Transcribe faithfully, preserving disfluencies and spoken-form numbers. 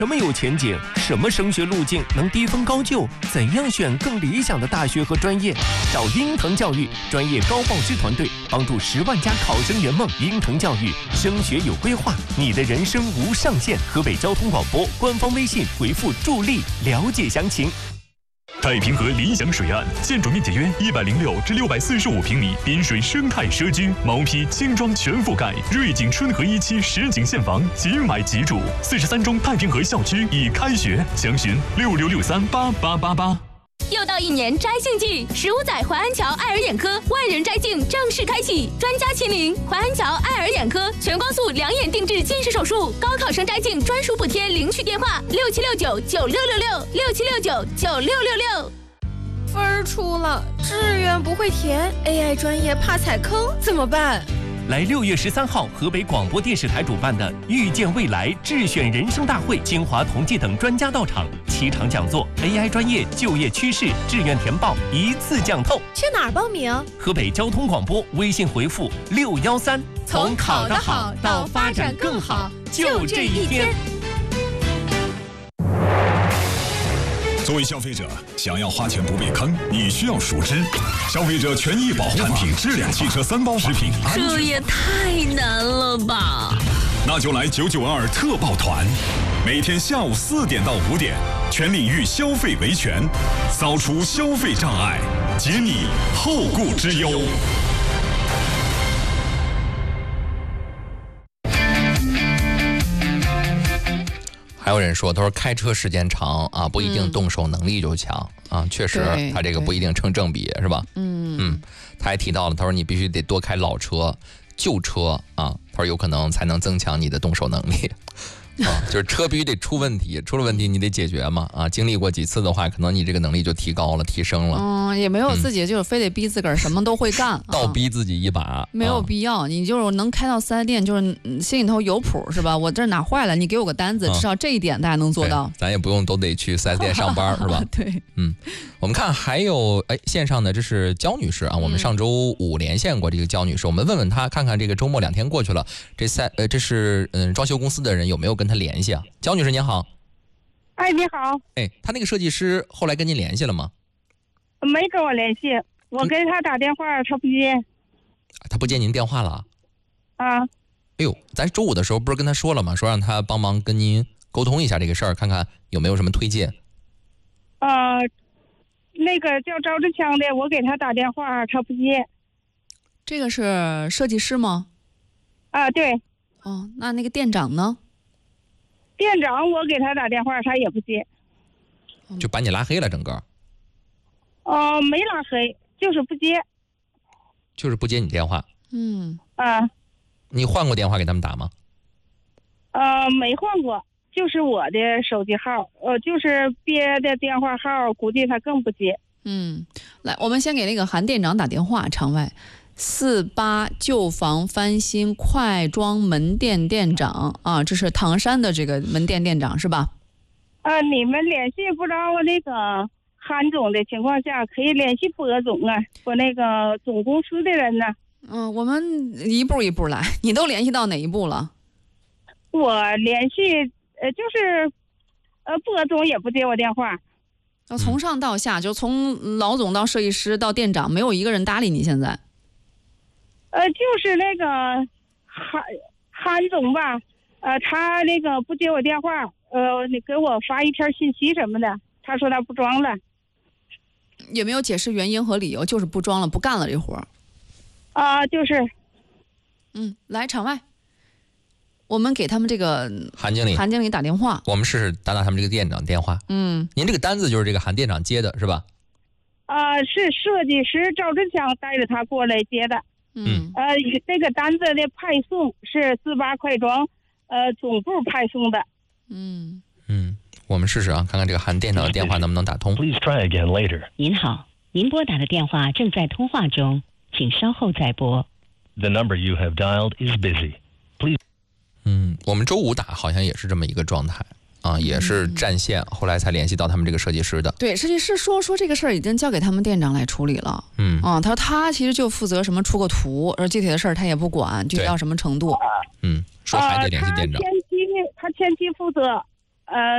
什么有前景？什么升学路径能低分高就？怎样选更理想的大学和专业？找英腾教育专业高报师团队，帮助十万家考生圆梦。英腾教育升学有规划，你的人生无上限。河北交通广播官方微信回复助力了解详情。 太平河理想水岸，建筑面积约一百零六至六百四十五平米，滨水生态社区，毛坯轻装全覆盖，瑞景春和一期实景现房，即买即住。四十三中太平河校区已开学，详询六六六三八八八八。 又到一年摘杏季，十五载淮安桥爱尔眼科万人摘镜正式开启，专家亲临，淮安桥爱尔眼科全光速两眼定制近视手术，高考生摘镜专属补贴，领取电话六七六九九六六六六七六九九六六六。 分儿出了，志愿不会填 ，A I 专业怕踩坑，怎么办？ 来六月十三号，河北广播电视台主办的“遇见未来”智选人生大会，清华同济等专家到场，七场讲座 ，A I 专业、就业趋势、志愿填报一次讲透。 去哪儿报名？ 河北交通广播微信回复六幺三， 从考得好到发展更好，就这一天。 作为消费者，想要花钱不被坑，你需要熟知消费者权益保护产品质量、汽车三包食品安全。 这也太难了吧！ 那就来九九二特报团，每天下午四点到五点，全领域消费维权，扫除消费障碍，解你后顾之忧。 还有人说，他说开车时间长啊，不一定动手能力就强、嗯、啊，确实，他这个不一定成正比，是吧？嗯嗯，他还提到了，他说你必须得多开老车、旧车啊，他说有可能才能增强你的动手能力。啊，就是车必须得出问题，出了问题你得解决嘛。啊，经历过几次的话，可能你这个能力就提高了、提升了。 嗯，也没有自己就是非得逼自个儿什么都会干，嗯、 倒逼自己一把， 没有必要。啊、你就是能开到四 S店，就是心里头有谱是吧？我这哪坏了，你给我个单子，至少这一点大家能做到。 咱也不用都得去四 S店上班是吧？ 对， 嗯，我们看还有哎线上的这是焦女士啊，我们上周五连线过这个焦女士，我们问问她，看看这个周末两天过去了，这赛呃这是嗯装修公司的人有没有跟她联系啊？焦女士您好。 哎，你好。 哎，他那个设计师后来跟您联系了吗？ 没跟我联系，我给他打电话，他不接。 他不接您电话了？ 啊。哎呦，咱周五的时候不是跟他说了吗？说让他帮忙跟您沟通一下这个事儿，看看有没有什么推荐。 呃，那个叫赵志强的，我给他打电话，他不接。 这个是设计师吗？ 啊，对。 哦，那那个店长呢？ 店长我给他打电话，他也不接， 就把你拉黑了整个。 哦、呃，没拉黑，就是不接， 就是不接你电话。 嗯啊， 你换过电话给他们打吗？ 呃，没换过，就是我的手机号，呃，就是别的电话号，估计他更不接。 嗯，来，我们先给那个韩店长打电话，场外。四八旧房翻新快装门店店长啊，这是唐山的这个门店店长是吧？ 呃，你们联系不着那个韩总的情况下，可以联系波总啊，和那个总公司的人呢。 嗯，我们一步一步来，你都联系到哪一步了？ 我联系呃，就是呃，波总也不接我电话。 要从上到下，就从老总到设计师到店长，没有一个人搭理你现在。 呃，就是那个韩韩总吧，呃，他那个不接我电话，呃，你给我发一条信息什么的，他说他不装了。 有没有解释原因和理由？就是不装了，不干了这活儿。 啊、呃，就是。 嗯，来场外，我们给他们这个韩经理韩经理打电话， 我们试试打打他们这个店长电话。 嗯， 您这个单子就是这个韩店长接的是吧？ 啊、呃，是设计师赵志强带着他过来接的。 嗯， 呃，这个单子的派送是四八快装，呃，总部派送的。 嗯嗯，我们试试啊，看看这个韩店长的电话能不能打通。 Please try again later. 您好，您拨打的电话正在通话中，请稍后再拨。 The number you have dialed is busy. Please. 嗯，我们周五打好像也是这么一个状态。啊，也是占线，后来才联系到他们这个设计师的。 对，设计师说说这个事儿已经交给他们店长来处理了。 嗯， 啊，他说他其实就负责什么出个图，而具体的事儿他也不管，具体到什么程度。 嗯，说还得联系店长。 呃、他前期他前期负责，呃，